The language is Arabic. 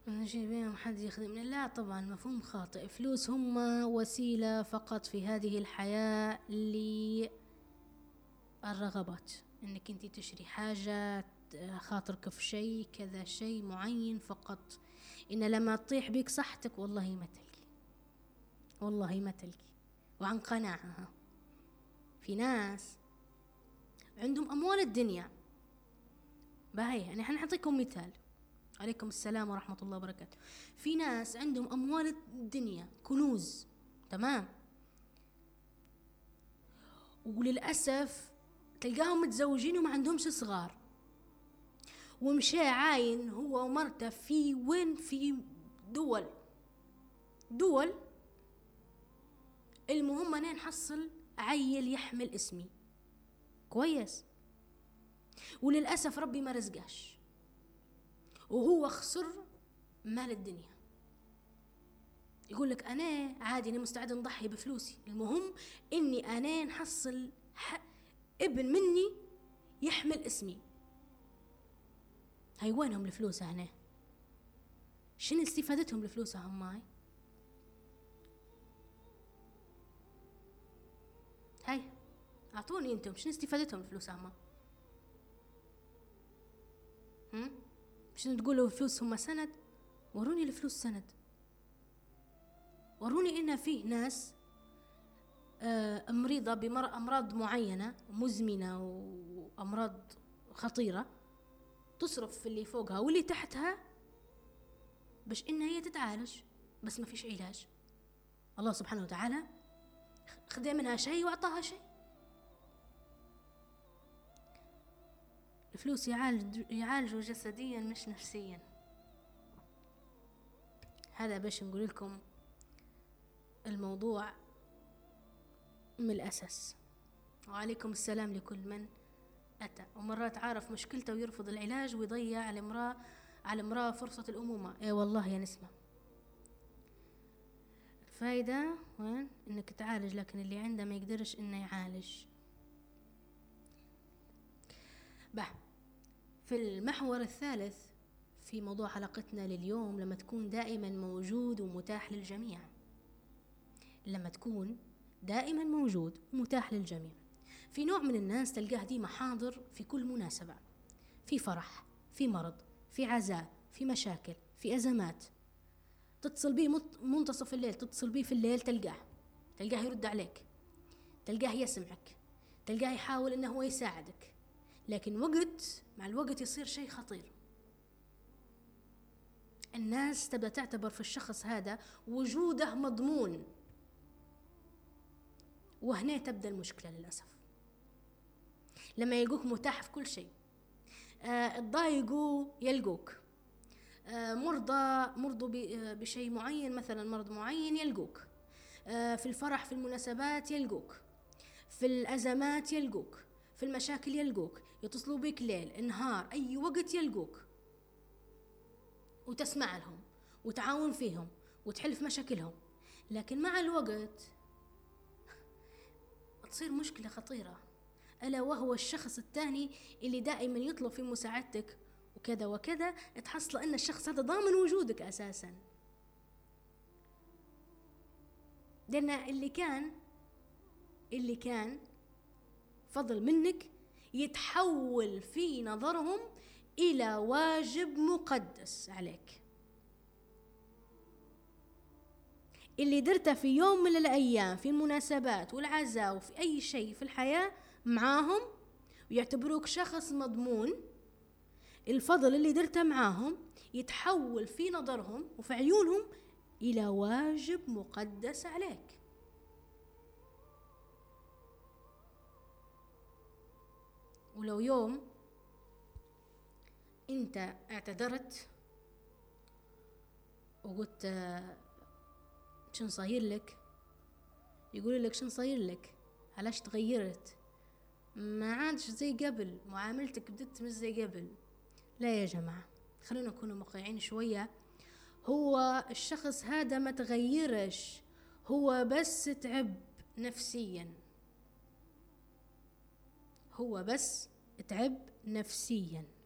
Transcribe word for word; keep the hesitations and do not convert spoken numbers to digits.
نجي بيهم حد يخدمني؟ لا طبعا، مفهوم خاطئ. فلوس هم وسيلة فقط في هذه الحياة للرغبات، انك انت تشري حاجة، خاطرك في شيء كذا، شيء معين فقط. إن لما تطيح بك صحتك والله ما تلقي، والله ما تلقي. وعن قناعة. في ناس عندهم أموال الدنيا باهي، يعني احنا نعطيكم مثال. عليكم السلام ورحمة الله وبركاته. في ناس عندهم أموال الدنيا، كنوز، تمام، وللأسف تلقاهم متزوجين وما عندهمش صغار، ومشى عاين هو ومرته في وين، في دول دول المهم أنا نحصل عيل يحمل اسمي كويس، وللأسف ربي ما رزقاش وهو خسر مال الدنيا. يقول لك أنا عادي، أنا مستعد نضحي بفلوسي، المهم إني أنا نحصل ابن مني يحمل اسمي. هاي وينهم الفلوس هنا؟ شنو استفادتهم الفلوس هاي؟ هاي أعطوني أنتم شنو استفادتهم الفلوس هما؟ هم؟ شنو تقولوا الفلوس هم سند؟ وروني الفلوس سند. وروني إن فيه ناس آه مريضة بأمراض معينة مزمنة وأمراض خطيرة، تصرف في اللي فوقها واللي تحتها باش إنها هي تتعالج، بس ما فيش علاج. الله سبحانه وتعالى خذ منها شيء وأعطاها شيء. الفلوس يعالج يعالجوا جسديا مش نفسيا. هذا باش نقول لكم الموضوع من الأساس. وعليكم السلام لكل من أتى. ومرات عارف مشكلته ويرفض العلاج ويضيع على امرأة على امرأة فرصة الأمومة. اي والله يا نسمة، الفايدة وين؟ انك تعالج، لكن اللي عنده ما يقدرش انه يعالج. به في المحور الثالث في موضوع حلقتنا لليوم، لما تكون دائما موجود ومتاح للجميع. لما تكون دائما موجود ومتاح للجميع. في نوع من الناس تلقاه ديما حاضر في كل مناسبة، في فرح، في مرض، في عزاء، في مشاكل، في أزمات. تتصل به منتصف الليل، تتصل به في الليل تلقاه تلقاه يرد عليك، تلقاه يسمعك، تلقاه يحاول انه هو يساعدك. لكن وقت مع الوقت يصير شيء خطير. الناس تبدأ تعتبر في الشخص هذا وجوده مضمون، وهنا تبدأ المشكلة للأسف. لما يلقوك متاح في كل شيء، آه تضايقوا يلقوك، آه مرضى مرضوا بشيء معين، مثلا مرض معين يلقوك، آه في الفرح في المناسبات يلقوك، في الأزمات يلقوك، في المشاكل يلقوك، يتصلوا بك ليل نهار أي وقت يلقوك، وتسمع لهم وتعاون فيهم وتحل في مشاكلهم. لكن مع الوقت تصير مشكلة خطيرة، ألا وهو الشخص الثاني اللي دائما يطلب في مساعدتك وكذا وكذا، تحصل أن الشخص هذا ضامن وجودك أساسا. لأن اللي كان اللي كان فضل منك يتحول في نظرهم إلى واجب مقدس عليك. اللي درته في يوم من الأيام في المناسبات والعزاء وفي أي شيء في الحياة معاهم ويعتبروك شخص مضمون، الفضل اللي درته معاهم يتحول في نظرهم وفي عيونهم إلى واجب مقدس عليك. ولو يوم انت اعتذرت وقلت شن صاير لك، يقول لك شن صاير لك، علاش تغيرت، ما عادش زي قبل، معاملتك بدت مش زي قبل. لا يا جماعة، خلونا نكون واقعيين شوية. هو الشخص هذا ما تغيرش، هو بس تعب نفسيا، هو بس تعب نفسيا.